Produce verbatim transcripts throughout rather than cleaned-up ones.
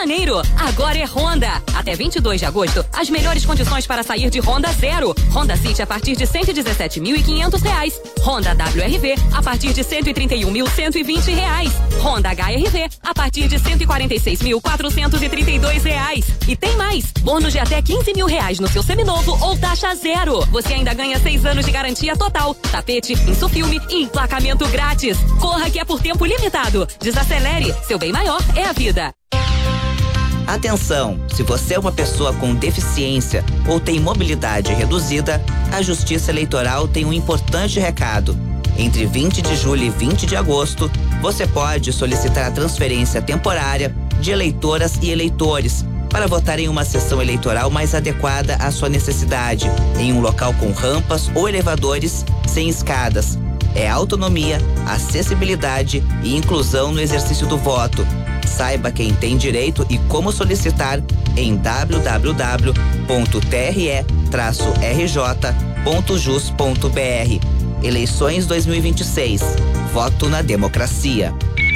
Janeiro. Agora é Honda. Até vinte e dois de agosto, as melhores condições para sair de Honda zero. Honda City a partir de cento e dezessete mil e quinhentos reais. Honda W R V a partir de cento e trinta e um mil cento e vinte reais. Honda H R V a partir de cento e quarenta e seis mil quatrocentos e trinta e dois reais. E tem mais, bônus de até quinze mil reais no seu seminovo ou taxa zero. Você ainda ganha seis anos de garantia total, tapete, insufilme e emplacamento grátis. Corra que é por tempo limitado. Desacelere, seu bem maior é a vida. Atenção, se você é uma pessoa com deficiência ou tem mobilidade reduzida, a Justiça Eleitoral tem um importante recado. Entre vinte de julho e vinte de agosto, você pode solicitar a transferência temporária de eleitoras e eleitores para votar em uma sessão eleitoral mais adequada à sua necessidade, em um local com rampas ou elevadores sem escadas. É autonomia, acessibilidade e inclusão no exercício do voto. Saiba quem tem direito e como solicitar em w w w ponto t r e traço r j ponto jus ponto b r. Eleições dois mil e vinte e seis. Voto na democracia.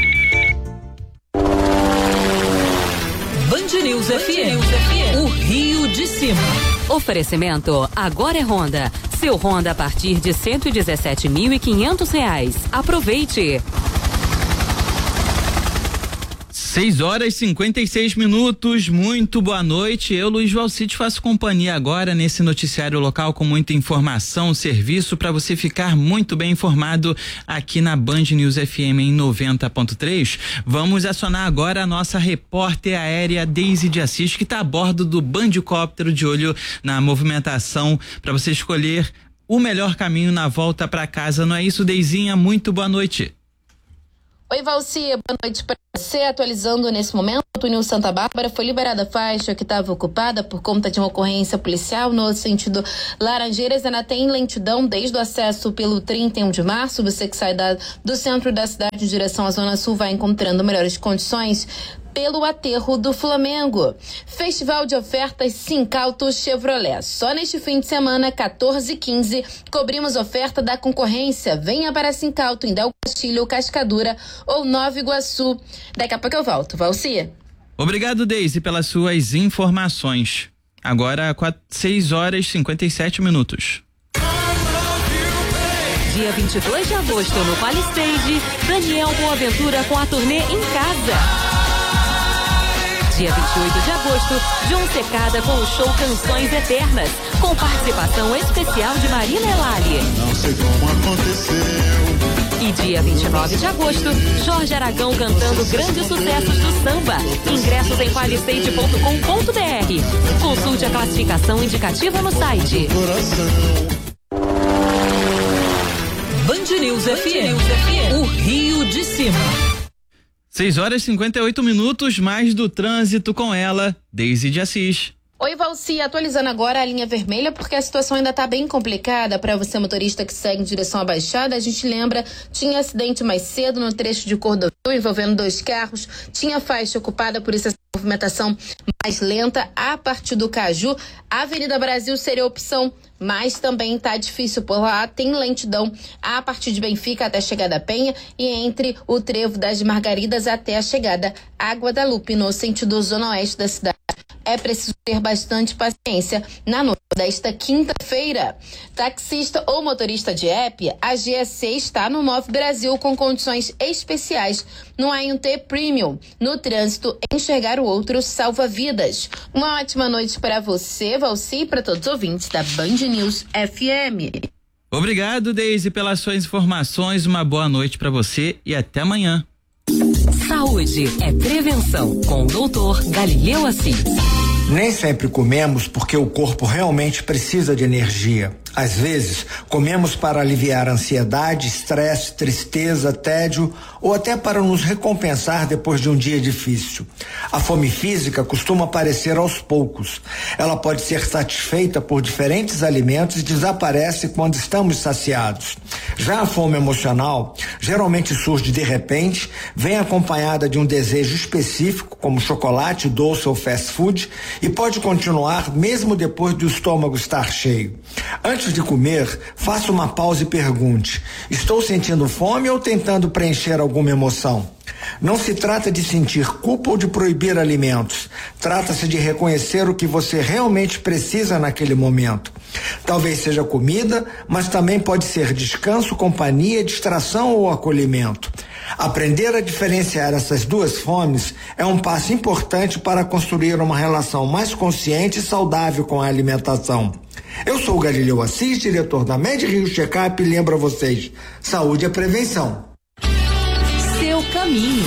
Band News F M. O Rio de Cima. Oferecimento agora é Honda. Seu Honda a partir de cento e dezessete mil e quinhentos reais. Aproveite. seis horas e cinquenta e seis minutos, muito boa noite. Eu, Luiz Valcite, faço companhia agora nesse noticiário local com muita informação, serviço para você ficar muito bem informado aqui na Band News F M em noventa ponto três. Vamos acionar agora a nossa repórter aérea Deise de Assis, que está a bordo do Bandicóptero, de olho na movimentação para você escolher o melhor caminho na volta para casa. Não é isso, Deizinha? Muito boa noite. Oi, Valci, boa noite para você. Atualizando nesse momento, o túnel Santa Bárbara foi liberada a faixa que estava ocupada por conta de uma ocorrência policial no sentido Laranjeiras. Ainda tem lentidão desde o acesso pelo trinta e um de março. Você que sai da, do centro da cidade em direção à Zona Sul vai encontrando melhores condições pelo aterro do Flamengo. Festival de ofertas Sincauto Chevrolet. Só neste fim de semana, quatorze e quinze, cobrimos oferta da concorrência. Venha para Sincauto, em Del Castilho, Cascadura ou Nova Iguaçu. Daqui a pouco eu volto. Valci. Obrigado, Deise, pelas suas informações. Agora, seis horas e cinquenta e sete minutos. Dia vinte e dois de agosto, no Palisade, Daniel Boaventura com a turnê Em Casa. Dia vinte e oito de agosto, João Secada com o show Canções Eternas, com participação especial de Marina Elali. Não sei como aconteceu. E dia vinte e nove de agosto, Jorge Aragão cantando grandes sucessos do samba. Ingressos em palisade ponto com ponto b r. Consulte a classificação indicativa no site. Band News F M. O Rio de Cima. seis horas e cinquenta e oito minutos, mais do trânsito com ela, Deise de Assis. Oi, Valci, atualizando agora a linha vermelha, porque a situação ainda está bem complicada para você, motorista que segue em direção à Baixada. A gente lembra, tinha acidente mais cedo no trecho de Cordovil envolvendo dois carros, tinha faixa ocupada, por isso essa movimentação mais lenta a partir do Caju. A Avenida Brasil seria a opção, mas também tá difícil por lá, tem lentidão a partir de Benfica até a chegada à Penha e entre o Trevo das Margaridas até a chegada à Guadalupe, no sentido zona oeste da cidade. É preciso ter bastante paciência na noite desta quinta-feira. Taxista ou motorista de app, a G S C está no Move Brasil com condições especiais no A um T Premium. No trânsito, enxergar o outro salva vidas. Uma ótima noite para você, Valci, e para todos os ouvintes da Band News F M. Obrigado, Deise, pelas suas informações. Uma boa noite para você e até amanhã. Saúde é prevenção, com o doutor Galileu Assis. Nem sempre comemos porque o corpo realmente precisa de energia. Às vezes, comemos para aliviar ansiedade, estresse, tristeza, tédio ou até para nos recompensar depois de um dia difícil. A fome física costuma aparecer aos poucos. Ela pode ser satisfeita por diferentes alimentos e desaparece quando estamos saciados. Já a fome emocional geralmente surge de repente, vem acompanhada de um desejo específico, como chocolate, doce ou fast food, e pode continuar mesmo depois do estômago estar cheio. Antes de comer, faça uma pausa e pergunte: estou sentindo fome ou tentando preencher alguma emoção? Não se trata de sentir culpa ou de proibir alimentos. Trata-se de reconhecer o que você realmente precisa naquele momento. Talvez seja comida, mas também pode ser descanso, companhia, distração ou acolhimento. Aprender a diferenciar essas duas fomes é um passo importante para construir uma relação mais consciente e saudável com a alimentação. Eu sou o Galileu Assis, diretor da Med Rio Checkup, e lembro a vocês: saúde é prevenção. Seu caminho.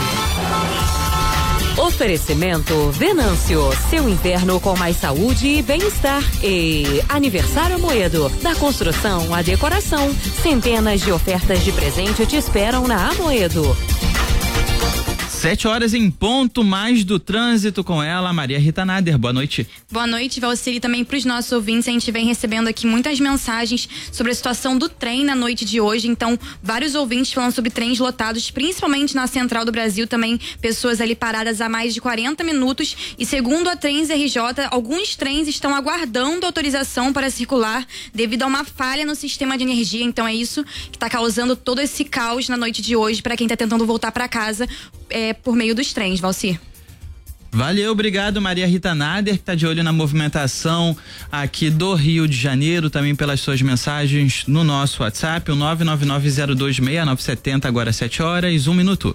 Oferecimento Venâncio, seu inverno com mais saúde e bem-estar. E Aniversário Amoedo, da construção à decoração. Centenas de ofertas de presente te esperam na Amoedo. Sete horas em ponto, mais do trânsito com ela, Maria Rita Nader. Boa noite. Boa noite, Valcir, e também para os nossos ouvintes. A gente vem recebendo aqui muitas mensagens sobre a situação do trem na noite de hoje. Então, vários ouvintes falando sobre trens lotados, principalmente na Central do Brasil, também pessoas ali paradas há mais de quarenta minutos. E segundo a Trens R J, alguns trens estão aguardando autorização para circular devido a uma falha no sistema de energia. Então, é isso que está causando todo esse caos na noite de hoje para quem está tentando voltar para casa. É, por meio dos trens, Valcir. Valeu, obrigado, Maria Rita Nader, que está de olho na movimentação aqui do Rio de Janeiro, também pelas suas mensagens no nosso WhatsApp, o nove nove nove zero dois seis nove sete zero, agora sete horas, um minuto.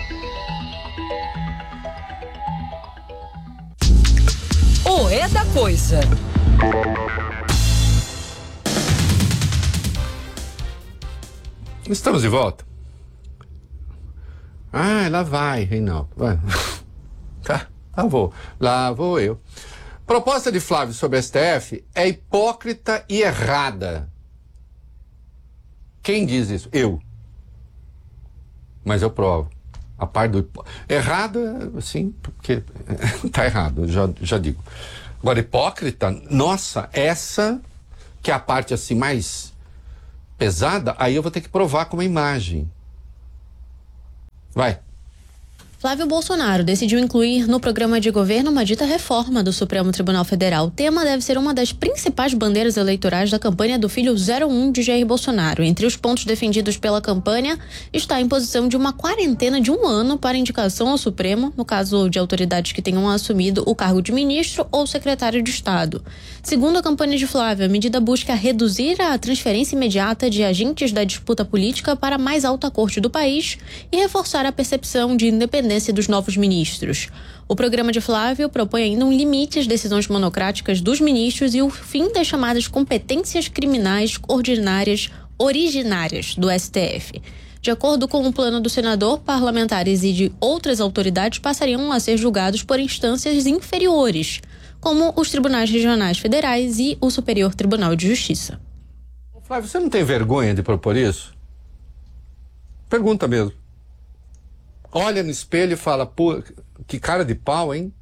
O é da coisa. Estamos de volta. Ah, lá vai, Reinaldo. Vai. Tá, lá vou. Lá vou eu. Proposta de Flávio sobre S T F é hipócrita e errada. Quem diz isso? Eu. Mas eu provo. A parte do... Errada, sim, porque tá errado, já, já digo. Agora, hipócrita, nossa, essa que é a parte assim mais pesada, aí eu vou ter que provar com uma imagem. Vai. Flávio Bolsonaro decidiu incluir no programa de governo uma dita reforma do Supremo Tribunal Federal. O tema deve ser uma das principais bandeiras eleitorais da campanha do filho zero um de Jair Bolsonaro. Entre os pontos defendidos pela campanha está a imposição de uma quarentena de um ano para indicação ao Supremo, no caso de autoridades que tenham assumido o cargo de ministro ou secretário de Estado. Segundo a campanha de Flávio, a medida busca reduzir a transferência imediata de agentes da disputa política para a mais alta corte do país e reforçar a percepção de independência dos novos ministros. O programa de Flávio propõe ainda um limite às decisões monocráticas dos ministros e o fim das chamadas competências criminais ordinárias originárias do S T F. De acordo com o plano do senador, parlamentares e de outras autoridades passariam a ser julgados por instâncias inferiores, como os tribunais regionais federais e o Superior Tribunal de Justiça. Flávio, você não tem vergonha de propor isso? Pergunta mesmo. Olha no espelho e fala, pô, que cara de pau, hein?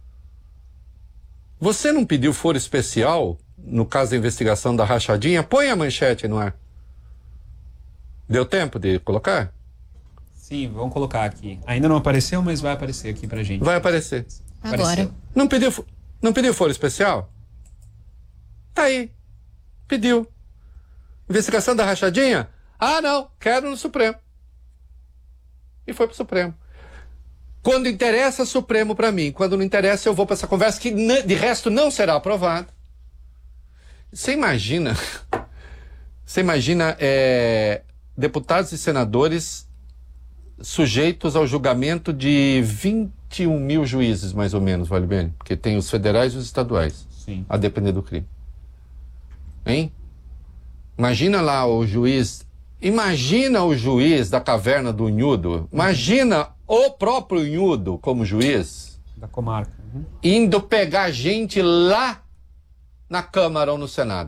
Você não pediu foro especial no caso da investigação da rachadinha? Põe a manchete no ar. Deu tempo de colocar? Sim, vamos colocar aqui. Ainda não apareceu, mas vai aparecer aqui pra gente. Vai aparecer. Agora. Não pediu, não pediu foro especial? Tá aí. Pediu. Investigação da rachadinha? Ah, não. Quero no Supremo. E foi pro Supremo. Quando interessa, Supremo para mim. Quando não interessa, eu vou para essa conversa que de resto não será aprovada. Você imagina, você imagina é, deputados e senadores sujeitos ao julgamento de vinte e um mil juízes, mais ou menos, vale bem? Porque tem os federais e os estaduais. Sim. A depender do crime. Hein? Imagina lá o juiz... Imagina o juiz da caverna do Unhudo, imagina o próprio Unhudo como juiz. Da comarca. Uhum. Indo pegar gente lá na Câmara ou no Senado.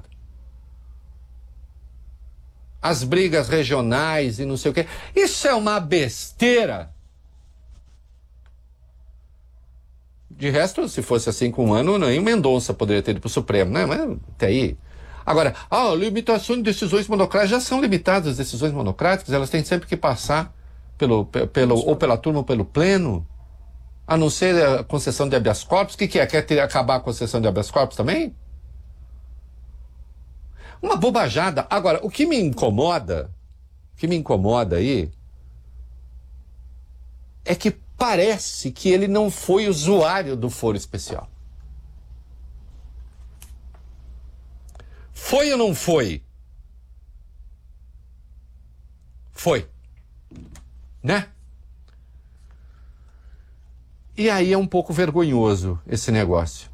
As brigas regionais e não sei o quê. Isso é uma besteira. De resto, se fosse assim com um ano, nem o Mendonça poderia ter ido para o Supremo, né? Mas até aí... Agora, a limitação de decisões monocráticas, já são limitadas as decisões monocráticas, elas têm sempre que passar pelo, pelo, ou pela turma ou pelo pleno. A não ser a concessão de habeas corpus. O que, que é? Quer ter, acabar a concessão de habeas corpus também? Uma bobajada. Agora, o que me incomoda, o que me incomoda aí, é que parece que ele não foi usuário do foro especial. Foi ou não foi? Foi. Né? E aí é um pouco vergonhoso esse negócio.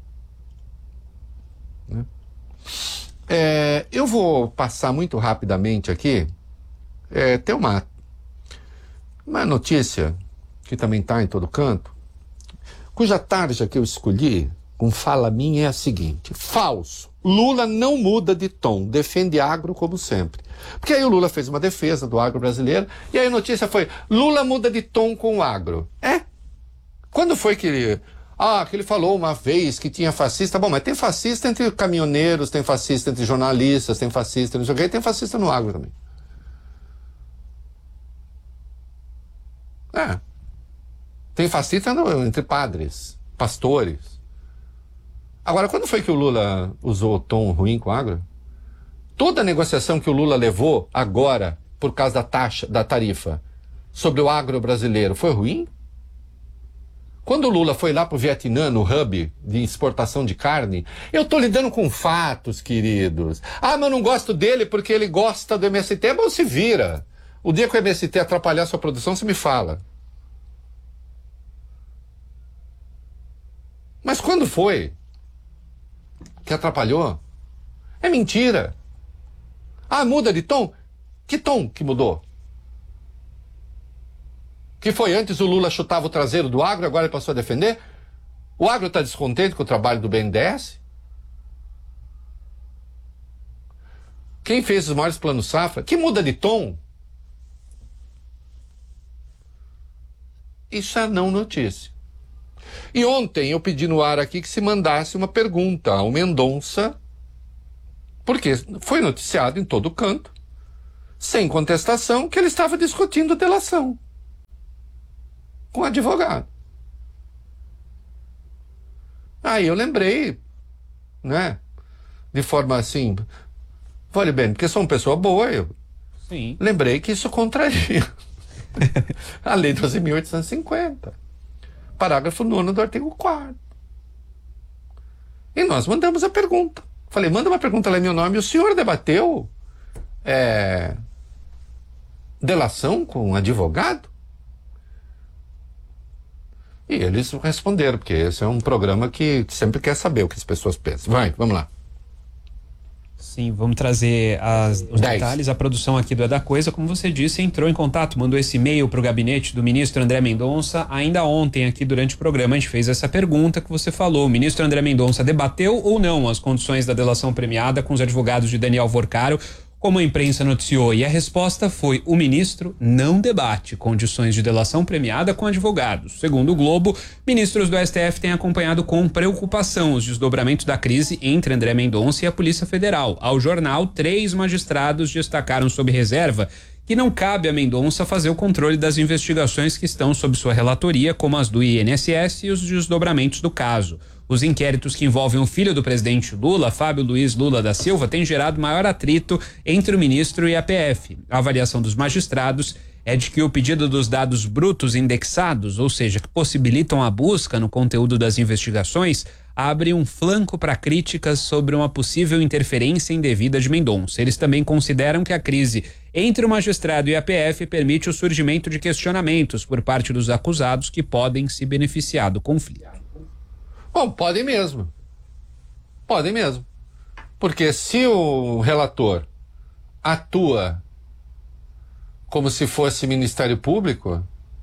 Né? É, eu vou passar muito rapidamente aqui. É, tem uma, uma notícia que também está em todo canto, cuja tarja que eu escolhi, com fala minha, é a seguinte: falso. Lula não muda de tom, defende agro como sempre. Porque aí o Lula fez uma defesa do agro brasileiro, e aí a notícia foi: Lula muda de tom com o agro. É? Quando foi que ele... Ah, que ele falou uma vez que tinha fascista. Bom, mas tem fascista entre caminhoneiros, tem fascista entre jornalistas, tem fascista, não sei o quê, e tem fascista no agro também. É. Tem fascista no, entre padres, pastores. Agora, quando foi que o Lula usou o tom ruim com o agro? Toda a negociação que o Lula levou agora, por causa da taxa, da tarifa, sobre o agro brasileiro, foi ruim? Quando o Lula foi lá pro Vietnã, no hub de exportação de carne, eu tô lidando com fatos, queridos. Ah, mas eu não gosto dele porque ele gosta do M S T. Bom, se vira. O dia que o M S T atrapalhar a sua produção, você me fala. Mas quando foi que atrapalhou? É mentira. Ah, muda de tom? Que tom que mudou? Que foi antes o Lula chutava o traseiro do agro, agora ele passou a defender? O agro está descontente com o trabalho do B N D E S? Quem fez os maiores planos safra? Que muda de tom? Isso é não notícia. E ontem eu pedi no ar aqui que se mandasse uma pergunta ao Mendonça, porque foi noticiado em todo canto, sem contestação, que ele estava discutindo delação com advogado. Aí eu lembrei, né, de forma assim, olha bem, porque sou uma pessoa boa, eu Sim. lembrei que isso contraria a Lei doze mil oitocentos e cinquenta, parágrafo nono do artigo quarto. E nós mandamos a pergunta. Falei, manda uma pergunta lá em meu nome. O senhor debateu é, delação com advogado? E eles responderam, porque esse é um programa que sempre quer saber o que as pessoas pensam. Vai, vamos lá. Sim, vamos trazer as, os Dez. detalhes. A produção aqui do É da Coisa, como você disse, entrou em contato, mandou esse e-mail para o gabinete do ministro André Mendonça. Ainda ontem, aqui durante o programa, a gente fez essa pergunta que você falou. O ministro André Mendonça debateu ou não as condições da delação premiada com os advogados de Daniel Vorcaro, como a imprensa noticiou? E a resposta foi: o ministro não debate condições de delação premiada com advogados. Segundo o Globo, ministros do S T F têm acompanhado com preocupação os desdobramentos da crise entre André Mendonça e a Polícia Federal. Ao jornal, três magistrados destacaram sob reserva que não cabe a Mendonça fazer o controle das investigações que estão sob sua relatoria, como as do I N S S e os desdobramentos do caso. Os inquéritos que envolvem o filho do presidente Lula, Fábio Luiz Lula da Silva, têm gerado maior atrito entre o ministro e a P F. A avaliação dos magistrados é de que o pedido dos dados brutos indexados, ou seja, que possibilitam a busca no conteúdo das investigações, abre um flanco para críticas sobre uma possível interferência indevida de Mendonça. Eles também consideram que a crise entre o magistrado e a P F permite o surgimento de questionamentos por parte dos acusados que podem se beneficiar do conflito. Bom, podem mesmo. Podem mesmo. Porque se o relator atua como se fosse Ministério Público,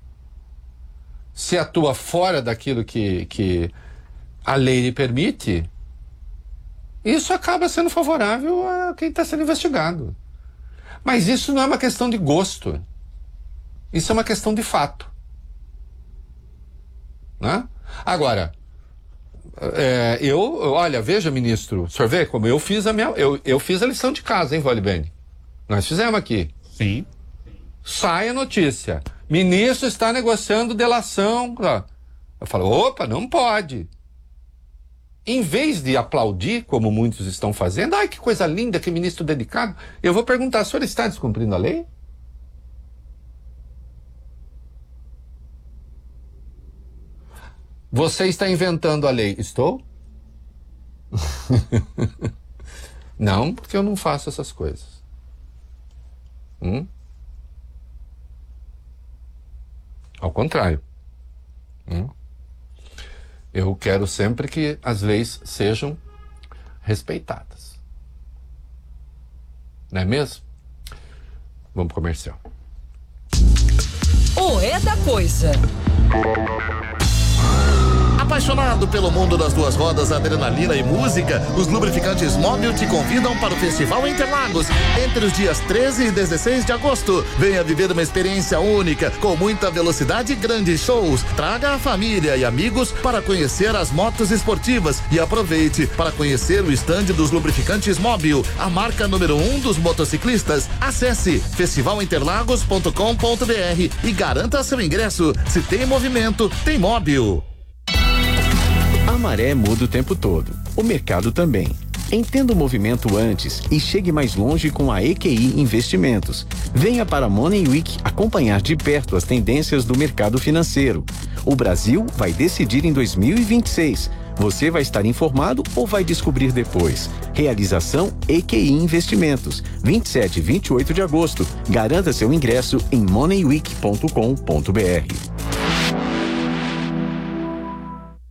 se atua fora daquilo que, que a lei lhe permite, isso acaba sendo favorável a quem está sendo investigado. Mas isso não é uma questão de gosto. Isso é uma questão de fato. Né? Agora, é, eu, olha, veja, ministro, o senhor vê como eu fiz a minha, eu, eu fiz a lição de casa, hein, Volibene? Nós fizemos aqui. Sim. Sai a notícia. Ministro está negociando delação. Ó. Eu falo, opa, não pode. Em vez de aplaudir, como muitos estão fazendo, ai, que coisa linda, que ministro dedicado, eu vou perguntar, o senhor está descumprindo a lei? Você está inventando a lei. Estou? Não, porque eu não faço essas coisas. Hum? Ao contrário. Hum? Eu quero sempre que as leis sejam respeitadas. Não é mesmo? Vamos pro comercial. O é da coisa. Apaixonado pelo mundo das duas rodas, adrenalina e música, os lubrificantes Móbil te convidam para o Festival Interlagos entre os dias treze e dezesseis de agosto. Venha viver uma experiência única, com muita velocidade e grandes shows. Traga a família e amigos para conhecer as motos esportivas e aproveite para conhecer o estande dos lubrificantes Móbil, a marca número um dos motociclistas. Acesse festival interlagos ponto com ponto br e garanta seu ingresso. Se tem movimento, tem Móbil. A maré muda o tempo todo, o mercado também. Entenda o movimento antes e chegue mais longe com a E Q I Investimentos. Venha para a Money Week acompanhar de perto as tendências do mercado financeiro. O Brasil vai decidir em dois mil e vinte e seis. Você vai estar informado ou vai descobrir depois? Realização E Q I Investimentos, vinte e sete e vinte e oito de agosto. Garanta seu ingresso em money week ponto com ponto br.